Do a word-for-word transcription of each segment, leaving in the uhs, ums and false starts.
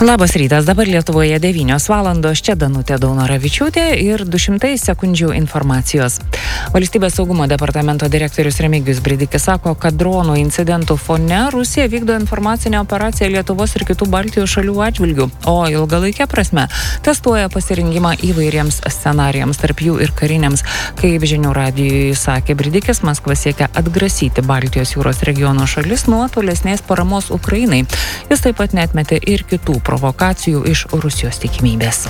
Labas rytas, dabar Lietuvoje devynios valandos, čia Danutė Daunoravičiūtė ir du šimtai sekundžių informacijos. Valstybės saugumo departamento direktorius Remigijus Bridikis sako, kad dronų incidentų fone Rusija vykdo informacinę operaciją Lietuvos ir kitų Baltijos šalių atžvilgių, o ilgalaikė prasme testuoja pasirengimą įvairiems scenarijams, tarp jų ir kariniams. Kaip žinių radijui sakė Bridikis, Maskva siekia atgrasyti Baltijos jūros regiono šalis nuo tolesnės paramos Ukrainai. Jis taip pat neatmetė ir kitų provokacijų iš Rusijos tikimybės.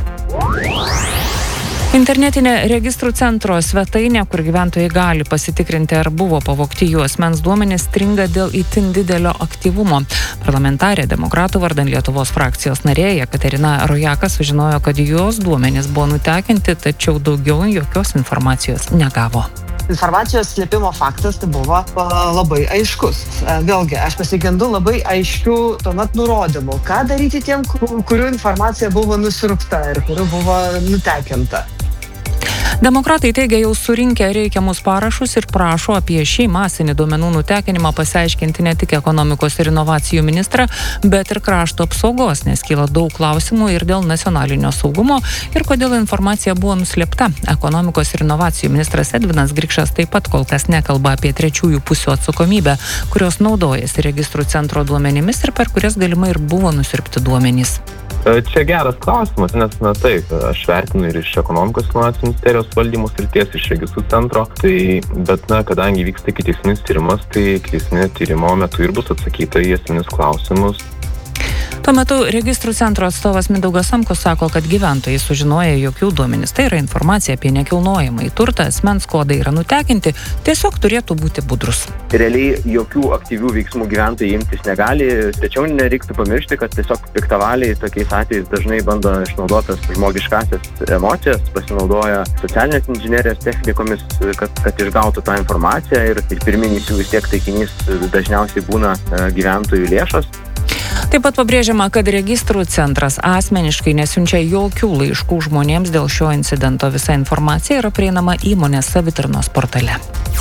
Internetinė registrų centro svetainė, kur gyventojai gali pasitikrinti, ar buvo pavogti jų asmens duomenys, stringa dėl itin didelio aktyvumo. Parlamentarė Demokratų vardan Lietuvos frakcijos narė Jekaterina Rojaka sužinojo, kad jos duomenys buvo nutekinti, tačiau daugiau jokios informacijos negavo. Informacijos slėpimo faktas tai buvo labai aiškus. Vėlgi, aš pasigendu labai aiškių tuomet nurodymų, ką daryti tiem, kurių informacija buvo nusirupta ir kurių buvo nutekinta. Demokratai teigia jau surinkę reikiamus parašus ir prašo apie šį masinį duomenų nutekinimą pasiaiškinti ne tik ekonomikos ir inovacijų ministrą, bet ir krašto apsaugos, nes kyla daug klausimų ir dėl nacionalinio saugumo ir kodėl informacija buvo nuslėpta. Ekonomikos ir inovacijų ministras Edvinas Grikšas taip pat kol kas nekalba apie trečiųjų pusių atsakomybę, kurios naudojasi registrų centro duomenimis ir per kurias galimai ir buvo nusirpti duomenys. Čia geras klausimas, nes, na taip, aš vertinu ir iš ekonomikos inovacijų ministerijos valdymo srities, iš registrų centro, tai, bet, na, kadangi vyksta ikiteisminis tyrimas, tai ikiteisminio tyrimo metu ir bus atsakyta į esminius klausimus. Tuo metu registrų centro atstovas Mindaugas Samkus sako, kad gyventojai sužinoja, jog jų duomenys, tai yra informacija apie nekilnojamąjį turtą, asmens kodai yra nutekinti, tiesiog turėtų būti budrus. Realiai jokių aktyvių veiksmų gyventojai imtis negali, tačiau nereiktų pamiršti, kad tiesiog piktavaliai tokiais atvejais dažnai bando išnaudotas žmogiškasias emocijas, pasinaudoja socialinės inžinerijos technikomis, kad, kad išgautų tą informaciją ir, ir pirminis jų vis tiek taikinys dažniausiai būna gyventojų lėšos. Taip pat pabrėžiama, kad registrų centras asmeniškai nesiunčia jokių laiškų žmonėms dėl šio incidento. Visa informacija yra prieinama įmonės savitarnos portale.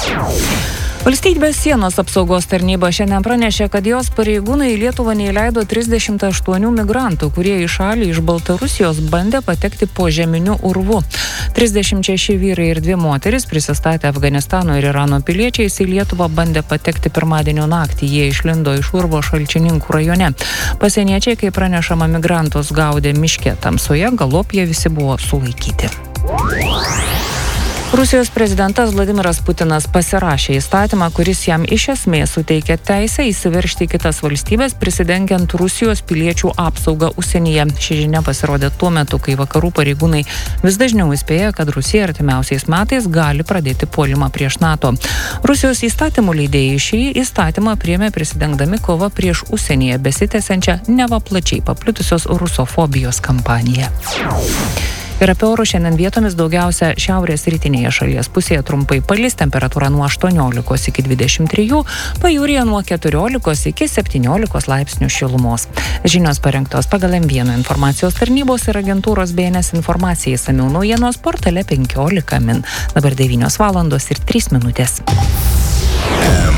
Valstybės sienos apsaugos tarnyba šiandien pranešė, kad jos pareigūnai į Lietuvą neįleido trisdešimt aštuonių migrantų, kurie į šalį iš Baltarusijos bandė patekti po žeminiu urvu. trisdešimt šeši vyrai ir dvi moteris, prisistatę Afganistano ir Irano piliečiais, į Lietuvą bandė patekti pirmadienio naktį. Jie išlindo iš urvo Šalčininkų rajone. Pasieniečiai, kai pranešama, migrantus gaudė miške tamsoje, galop jie visi buvo sulaikyti. Rusijos prezidentas Vladimiras Putinas pasirašė įstatymą, kuris jam iš esmės suteikia teisę įsiveržti į kitas valstybės, prisidengiant Rusijos piliečių apsaugą užsienyje. Ši žinia pasirodė tuo metu, kai vakarų pareigūnai vis dažniau įspėja, kad Rusija artimiausiais metais gali pradėti puolimą prieš NATO. Rusijos įstatymų leidėjai šį įstatymą priėmė prisidengdami kovą prieš užsienyje besitęsiančią neva plačiai paplitusios rusofobijos kampaniją. Ir apie orus šiandien vietomis daugiausia šiaurės rytinėje šalies pusėje trumpai palis, temperatūra nuo aštuoniolikos iki dvidešimt trijų, pajūryje nuo keturiolikos iki septyniolikos laipsnių šilumos. Žinios parengtos pagal M vienas informacijos tarnybos ir agentūros B N S informacijai, išsamiau naujienos portale penkiolika min. Dabar devynios valandos ir trys minutės.